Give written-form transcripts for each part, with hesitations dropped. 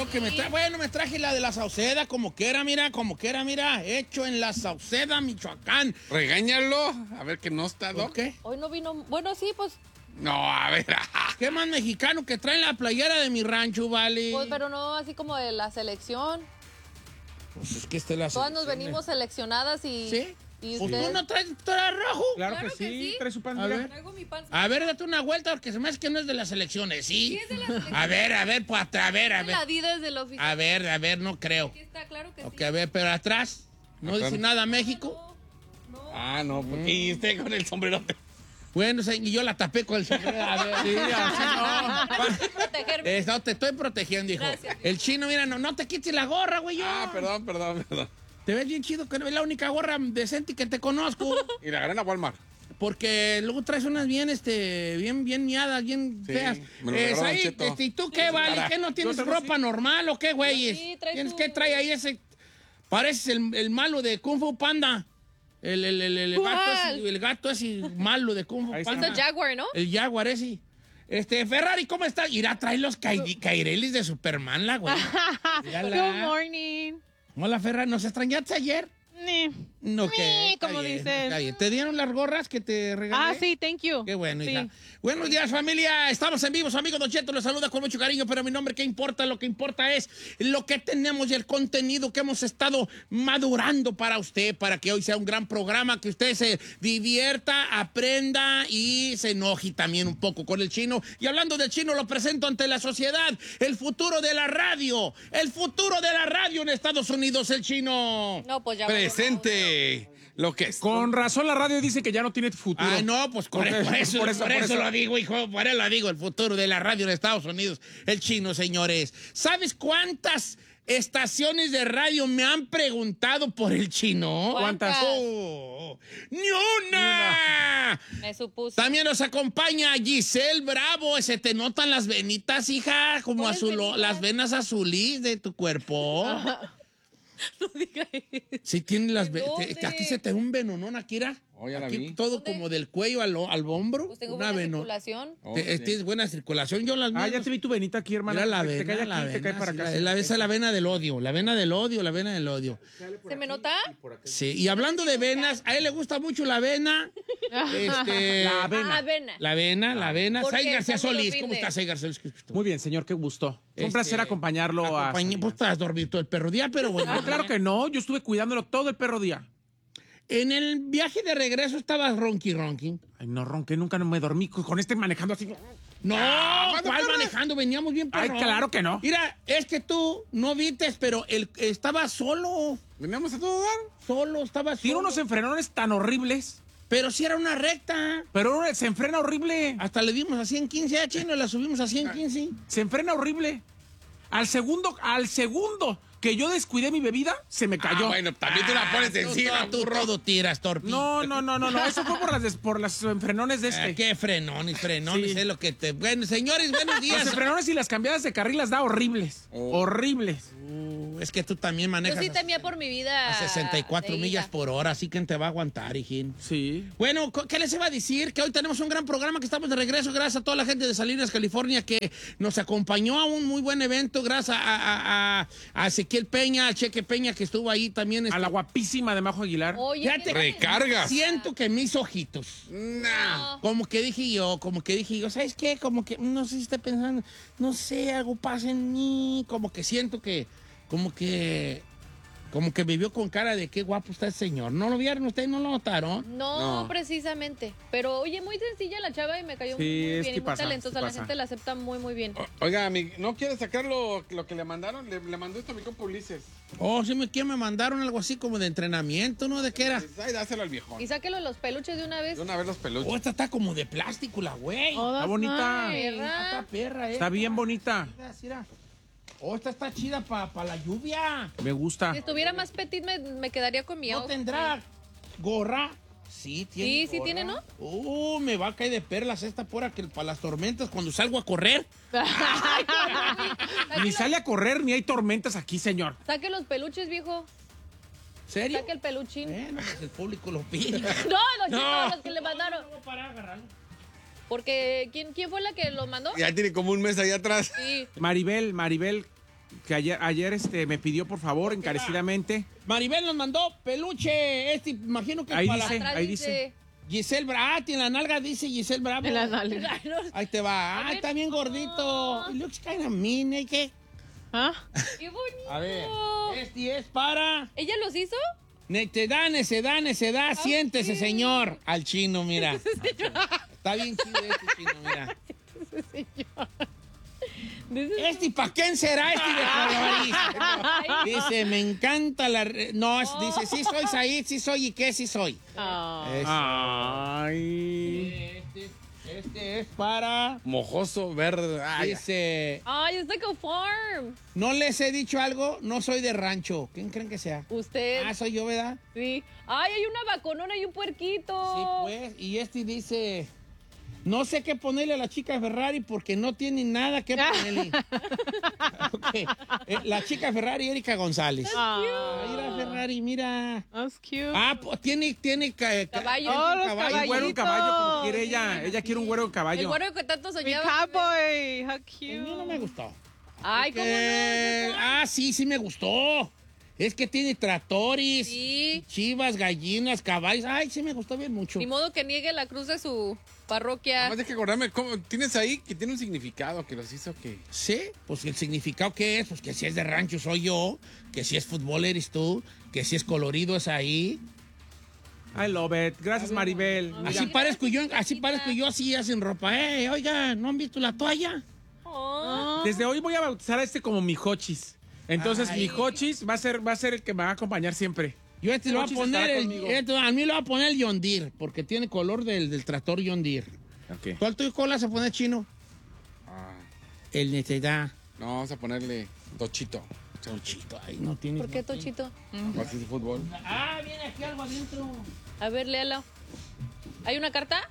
yo que me traje la de la Sauceda, como que era, mira, hecho en la Sauceda, Michoacán. Regáñalo, a ver que no está, ¿no? ¿Por qué? Hoy no vino, bueno, sí, pues. No, a ver. ¿Qué más mexicano que traen la playera de mi rancho, vale? Pues, pero no así como de la selección. Pues es que esta es la Todas nos selección, venimos seleccionadas y... ¿Sí? ¿Y Pues usted? tú no traes rojo. Claro que sí, trae su pan. A ver. Traigo mi pan. A ver, date una vuelta porque se me hace que no es de las elecciones, ¿sí? Sí, es de las elecciones. A ver, pues, a ver. La Adidas de la oficina. A ver, no creo. Aquí está, claro que Ok, sí. a ver, pero atrás, ¿no dice nada México? Ah, no, porque y usted con el sombrerote. Bueno, y yo la tapé con el sombrero. A ver. Sí, así Gracias por protegerme. No, te estoy protegiendo, hijo. Gracias. El chino, mira, no te quites la gorra, güey. Ah, perdón. Te ves bien chido, que es la única gorra decente que te conozco. Y la agarré en la Walmart. Porque luego traes unas bien miadas, bien Sí, feas. me lo regaló Don Ahí, Cheto. ¿y tú qué, vale? ¿Qué no tienes ropa normal o qué, güey? Sí, trae ¿Tienes su- qué trae ahí ese? Pareces el malo de Kung Fu Panda. El gato ese malo de Kung Fu Ahí está. Panda. Es el Jaguar, ¿no? El Jaguar ese. Ferrari, ¿cómo estás? Irá, trae los cairelis de Superman, la güey. Mírala. Good morning. Hola, Ferrari, ¿nos extrañaste ayer? No, ¿qué? Como Está bien, dicen. está bien. ¿Te dieron las gorras que te regalé? Ah, sí, thank you. Qué bueno, Sí. hija. Buenos días, familia. Estamos en vivo. Su amigo Don Cheto los saluda con mucho cariño, pero mi nombre, ¿qué importa? Lo que importa es lo que tenemos y el contenido que hemos estado madurando para usted, para que hoy sea un gran programa, que usted se divierta, aprenda y se enoje también un poco con el chino. Y hablando del chino, lo presento ante la sociedad. El futuro de la radio. El futuro de la radio en Estados Unidos, el chino. No, pues ya. Presente lo que es. Con razón la radio dice que ya no tiene futuro. Ah, no, pues por eso lo digo, hijo, por eso lo digo, el futuro de la radio en Estados Unidos, el chino, señores. ¿Sabes cuántas estaciones de radio me han preguntado por el chino? ¿Cuántas? Oh, ¡ni una! Me supuse. También nos acompaña Giselle Bravo. Se te notan las venitas, hija, como ¿Cuáles azul, venitas? las venas azulis de tu cuerpo. No diga eso. Sí, tiene las ¿De dónde? aquí se te ve un venonón, Akira. Oh, ya la Aquí vi. todo ¿Dónde? como del cuello al hombro. Pues tengo una buena venón. circulación. Oh, sí. Tienes buena circulación. Yo las Ah, ya mías- te vi tu venita aquí, hermana. Mira la Te vena, cae la aquí, te cae vena, para sí, acá. esa es la vena del odio, la vena del odio. ¿Se me nota? Sí, y hablando de venas, a él le gusta mucho la vena. La avena. Avena. La vena. ¿Por Say qué? García Estamos Solís, los ¿cómo fines. estás, Say García Solís? Muy bien, señor, qué gusto. Fue un placer acompañarlo a... Pues estás dormido todo el perro día, pero bueno. Ah, claro que no, yo estuve cuidándolo todo el perro día. En el viaje de regreso estabas ronqui. Ay, no ronqué, nunca no me dormí con este manejando así. No, ¿cuándo, ¿cuál perro? manejando? Veníamos bien Ay, perrón. claro que no. Mira, es que tú no vistes, pero él estaba solo. ¿Veníamos a todo dar? Estaba Tiene solo. unos enfrenones tan horribles, Pero si era una recta. pero se enfrena horrible. Hasta le dimos a 115 a Chino, la subimos a 115. Se enfrena horrible. Al segundo que yo descuidé mi bebida, se me cayó. Ah, bueno, también tú la pones encima, Tú burro. todo tiras, torpi. No, eso fue por las enfrenones de este. Qué frenones, Sí. es lo que te... Bueno, señores, buenos Los días. enfrenones y las cambiadas de carril las da horribles. Horribles. Es que tú también Yo manejas sí temía por mi vida. a 64 de millas ida. por hora, así que te va a aguantar, hijín. Sí. Bueno, ¿qué les iba a decir? Que hoy tenemos un gran programa, que estamos de regreso, gracias a toda la gente de Salinas, California, que nos acompañó a un muy buen evento, gracias a Ezequiel Peña, a Cheque Peña, que estuvo ahí también. A la guapísima de Majo Aguilar. Oye, Fíjate, ¿qué? Recargas. Siento que mis ojitos. Nah. Como que dije yo, ¿sabes qué? Como que, no sé si está pensando, no sé, algo pasa en mí, como que siento que, como que me vio con cara de qué guapo está el señor. ¿No lo vieron ustedes? ¿No lo notaron? No, No. precisamente. Pero, oye, muy sencilla la chava y me cayó Sí, muy es bien que y muy pasa, talentosa. sí La pasa. gente la acepta muy, muy bien. Oiga, ¿no quiere sacar lo que le mandaron? Le mandó esto a mi compa Ulises. Oh, sí, ¿quién me mandaron algo así como de entrenamiento, ¿no? ¿De qué era? Pues, ay, dáselo al viejón. Y sáquelo los peluches de una vez. De una vez los peluches. Oh, esta está como de plástico, la güey. Oh, Está that's bonita. nice. Esta perra, Está bien bonita. Mira. Oh, esta está chida para la lluvia. Me gusta. Si estuviera más petit, me quedaría con mi ¿No outfit. tendrá gorra? Sí, tiene. Sí, gorra. tiene, ¿no? Me va a caer de perlas esta para las tormentas cuando salgo a correr. Ni sale a correr, ni hay tormentas aquí, señor. Saque los peluches, viejo. ¿Serio? Saque el peluchín. Bueno, pues el público lo pide. No, los chicos, los que le mandaron. No, para agarrarlo. Porque, ¿quién fue la que lo mandó? Ya tiene como un mes ahí atrás. Sí. Maribel que ayer me pidió por favor encarecidamente. Maribel nos mandó peluche. Imagino que Ahí para dice. Atrás dice. Giselle Bravo. Tiene la nalga, dice Giselle Bravo. En la nalga. Ahí te va. A ver. Está bien gordito. It looks kind of mean, ¿eh? ¿Qué? ¿Ah? ¡Qué bonito! A ver. Este es para... ¿Ella los hizo? Necedad. Siéntese, señor. Al chino, mira. Está bien chido este chino, mira. ¿Para quién será este de Colorís? Dice, me encanta la... No, dice, sí soy Said, sí soy. ¿Y qué sí soy? Ay. Este es para... Mojoso, verde. Ay, Dice, Ay, es like a farm. no les he dicho algo, no soy de rancho. ¿Quién creen que sea? Usted. Ah, soy yo, ¿verdad? Sí. Ay, hay una vaconona y un puerquito. Sí, pues. Y este dice, no sé qué ponerle a la chica Ferrari porque no tiene nada que ponerle. Ok. La chica Ferrari, Erika González. Mira, Ferrari, mira. That's cute. Ah, pues tiene Caballo. Oh, los caballo. Un güero en caballo, como quiere ella. caballitos. Ella quiere un güero en El caballo. güero que tanto Mi soñaba. cowboy. How El cute. mío no me gustó. Ay, ¿cómo no? Ah, sí me gustó. Es que tiene tractores, Sí. chivas, gallinas, caballos. Ay, sí me gustó bien mucho. Ni modo que niegue la cruz de su parroquia. Además de que acordarme, tienes ahí que tiene un significado que los hizo que... Sí, pues el significado que es, pues que si es de rancho soy yo, que si es fútbol eres tú, que si es colorido es ahí. I love it. Gracias, Maribel. Así parezco yo, así hacen ropa. Oiga, ¿no han visto la toalla? Oh. Desde hoy voy a bautizar a este como mi Jochis. Entonces, Ay. mi Jochis va a ser el que me va a acompañar siempre. Yo lo voy a Jochis poner, estará conmigo. a mí lo voy a poner el John Deere, porque tiene color del tractor John Deere. Ok. ¿Cuál tu cola se pone chino? Ah, El Necedad. no, vamos a ponerle Tochito. Tochito, ahí no tiene. ¿Por qué, Tochito? Así de fútbol. Ah, viene aquí algo adentro. A ver, léalo. ¿Hay una carta?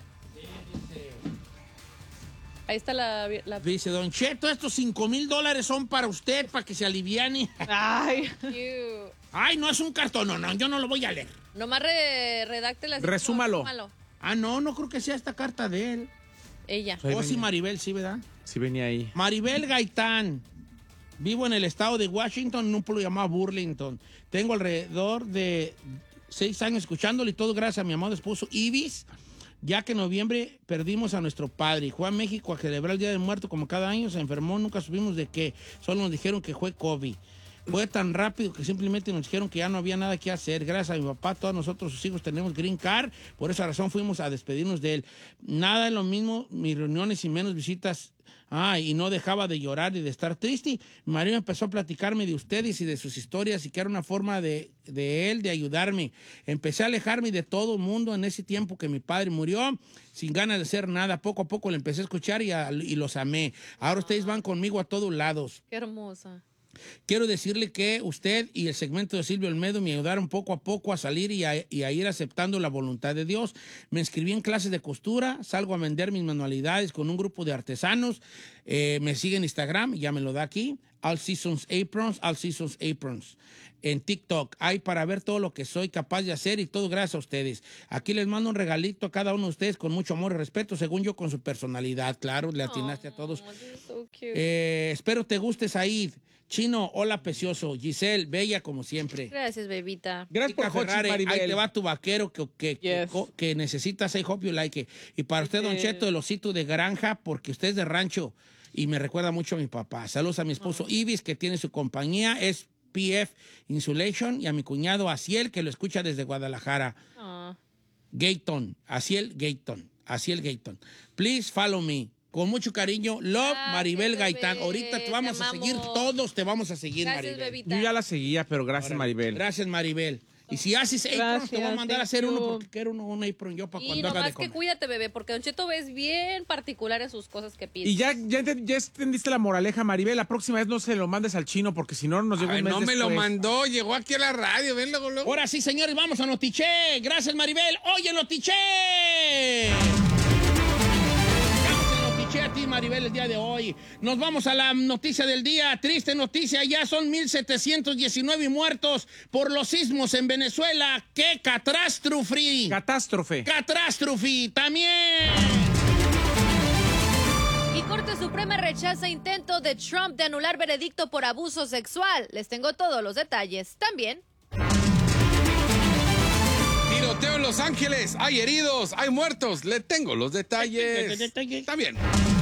Ahí está la... Dice, Don Cheto, estos $5,000 son para usted, para que se aliviane. Ay. Cute. Ay, no es un cartón, no, yo no lo voy a leer. Nomás redáctela. Resúmalo. Ah, no creo que sea esta carta de él. Ella. Ahí Oh, sí, venía. Maribel, sí, ¿verdad? Sí, venía ahí. Maribel Gaitán. Vivo en el estado de Washington, en un pueblo llamado Burlington. Tengo alrededor de 6 años escuchándolo y todo gracias a mi amado esposo Ibis, ya que en noviembre perdimos a nuestro padre. Fue a México a celebrar el Día del Muerto como cada año, se enfermó, nunca supimos de qué. Solo nos dijeron que fue COVID. Fue tan rápido que simplemente nos dijeron que ya no había nada que hacer. Gracias a mi papá, todos nosotros, sus hijos, tenemos green card. Por esa razón fuimos a despedirnos de él. Nada es lo mismo, mis reuniones y menos visitas. Y no dejaba de llorar y de estar triste. Mi marido empezó a platicarme de ustedes y de sus historias y que era una forma de él de ayudarme. Empecé a alejarme de todo el mundo en ese tiempo que mi padre murió, sin ganas de hacer nada. Poco a poco le empecé a escuchar y los amé. Ahora ustedes van conmigo a todos lados. Qué hermosa. Quiero decirle que usted y el segmento de Silvio Olmedo me ayudaron poco a poco a salir y a ir aceptando la voluntad de Dios. Me inscribí en clases de costura, salgo a vender mis manualidades con un grupo de artesanos. Me sigue en Instagram, ya me lo da aquí, All Seasons Aprons. En TikTok, hay para ver todo lo que soy capaz de hacer y todo gracias a ustedes. Aquí les mando un regalito a cada uno de ustedes con mucho amor y respeto, según yo, con su personalidad. Claro, le atinaste a todos. Oh, this is so cute. Espero te guste, Said. Chino, hola, precioso. Giselle, bella como siempre. Gracias, bebita. Gracias por Chica Jochis, Ferrari, Maribel. ahí te va tu vaquero que Yes. necesitas. I hope you like it. Y para usted, Don Cheto, el osito de granja, porque usted es de rancho y me recuerda mucho a mi papá. Saludos a mi esposo Ibis, que tiene su compañía, es PF Insulation, y a mi cuñado Asiel, que lo escucha desde Guadalajara. Ah. Asiel Gayton. Please follow me. Con mucho cariño, love, Gracias, Maribel bebé. Gaitán. Ahorita te vamos Te a seguir, amamos. todos te vamos a seguir, Gracias, Maribel. bebita. Yo ya la seguía, pero gracias, Maribel. Gracias, Maribel. Y si haces aprons, te voy a Gracias, mandar a thank hacer uno you. porque quiero un apron yo para Y cuando haga de nomás que comer. cuídate, bebé, porque Don Cheto es bien particular en sus cosas que pide. Y ya entendiste la moraleja, Maribel. La próxima vez no se lo mandes al chino porque si no nos llega Ay, un mes no me lo después. mandó, llegó aquí a la radio, ven luego. Ahora sí, señores, vamos a Notiche. Gracias, Maribel. Oye, Notiche. Vamos a Notiche a ti, Maribel, el día de hoy. Nos vamos a la noticia del día. Triste noticia, ya son 1,719 muertos por los sismos en Venezuela. ¡Qué catástrofe! Catástrofe. ¡Catástrofe! También. Y Corte Suprema Suprema rechaza intento de Trump de anular veredicto por abuso sexual. Les tengo todos los detalles. También. Tiroteo en Los Ángeles. Hay heridos, hay muertos. Le tengo los detalles. También.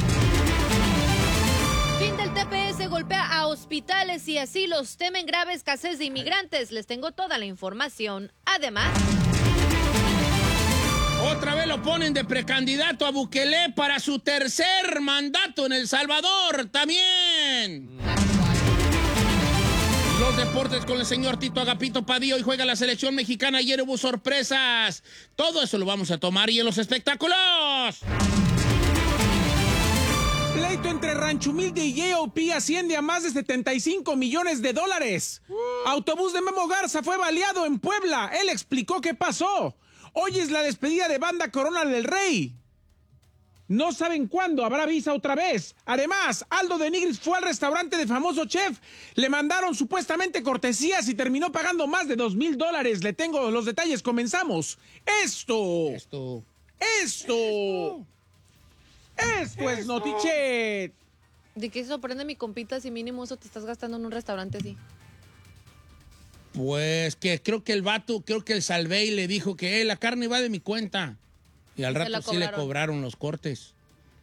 Fin del TPS golpea a hospitales y asilos. Temen grave escasez de inmigrantes. Les tengo toda la información. Además. Otra vez lo ponen de precandidato a Bukele para su tercer mandato en El Salvador. También. Los deportes con el señor Tito Agapito Padilla. Hoy juega la selección mexicana. Ayer hubo sorpresas. Todo eso lo vamos a tomar. Y en los espectáculos. Pleito entre Rancho Humilde y J.O.P. asciende a más de $75 millones. Autobús de Memo Garza fue baleado en Puebla. Él explicó qué pasó. Hoy es la despedida de Banda Corona del Rey. No saben cuándo habrá visa otra vez. Además, Aldo de Nigris fue al restaurante de famoso chef. Le mandaron supuestamente cortesías y terminó pagando más de $2,000. Le tengo los detalles. Comenzamos. Esto es Notichet. ¿De qué sorprende mi compita si mínimo eso te estás gastando en un restaurante así? Pues que creo que el Salvey le dijo que la carne va de mi cuenta. Y al rato sí le cobraron los cortes.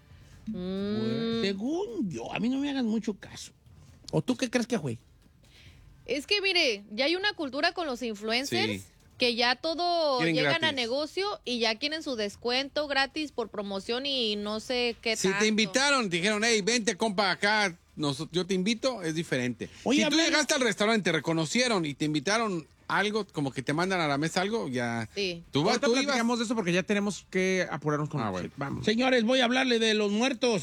Pues, según yo, a mí no me hagan mucho caso. ¿O tú qué crees que fue? Es que mire, ya hay una cultura con los influencers. Sí. Que ya todo Quieren llegan gratis. a negocio y ya quieren su descuento gratis por promoción y no sé qué Si tanto. te invitaron, te dijeron, hey, vente, compa, acá, yo te invito, es diferente. Oye, si tú hablando- llegaste al restaurante, te reconocieron y te invitaron algo, como que te mandan a la mesa algo, ya. Sí. Ahorita Tú ibas. platicamos de eso porque ya tenemos que apurarnos con Bueno. Vamos. Señores, voy a hablarle de los muertos.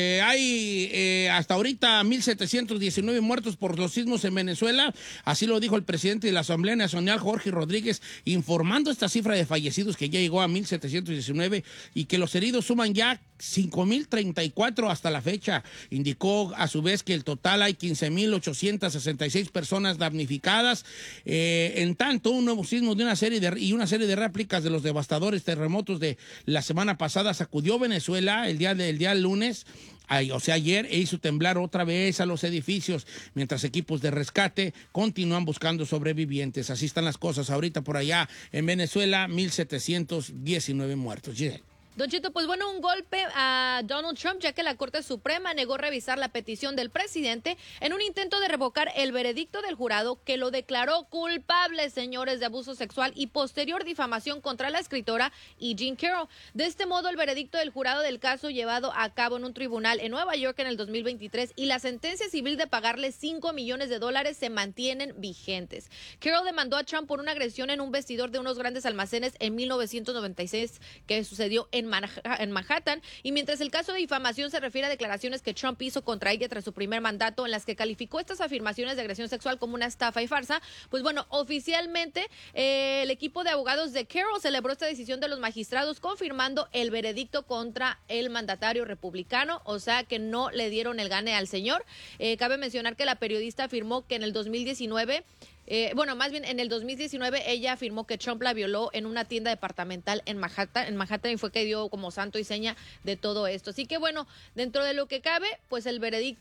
Hay hasta ahorita 1,719 muertos por los sismos en Venezuela. Así lo dijo el presidente de la Asamblea Nacional, Jorge Rodríguez, informando esta cifra de fallecidos que ya llegó a 1,719 y que los heridos suman ya 5,034 hasta la fecha. Indicó a su vez que el total hay 15,866 personas damnificadas. En tanto, un nuevo sismo de una serie de réplicas de los devastadores terremotos de la semana pasada sacudió Venezuela el día lunes, o sea, ayer, e hizo temblar otra vez a los edificios, mientras equipos de rescate continúan buscando sobrevivientes. Así están las cosas ahorita por allá en Venezuela, 1,719 muertos. Giselle. Don Chito, pues bueno, un golpe a Donald Trump, ya que la Corte Suprema negó revisar la petición del presidente en un intento de revocar el veredicto del jurado que lo declaró culpable, señores, de abuso sexual y posterior difamación contra la escritora E. Jean Carroll. De este modo, el veredicto del jurado del caso llevado a cabo en un tribunal en Nueva York en el 2023 y la sentencia civil de pagarle $5 millones se mantienen vigentes. Carroll demandó a Trump por una agresión en un vestidor de unos grandes almacenes en 1996 que sucedió en Manhattan, y mientras el caso de difamación se refiere a declaraciones que Trump hizo contra ella tras su primer mandato en las que calificó estas afirmaciones de agresión sexual como una estafa y farsa, pues bueno, oficialmente el equipo de abogados de Carroll celebró esta decisión de los magistrados confirmando el veredicto contra el mandatario republicano, o sea que no le dieron el gane al señor. Cabe mencionar que la periodista afirmó que en el 2019 en el 2019 ella afirmó que Trump la violó en una tienda departamental en Manhattan y fue que dio como santo y seña de todo esto. Así que bueno, dentro de lo que cabe, pues el veredicto